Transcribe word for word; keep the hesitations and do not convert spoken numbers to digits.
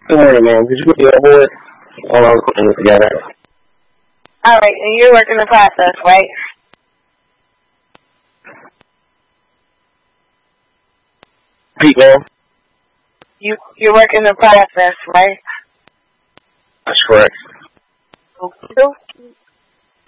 Good morning, ma'am. Did you get the board? Hold on, putting it together. All right, and you're working the process, right? Pete, ma'am? You, you're working the process, right? That's correct. Okay.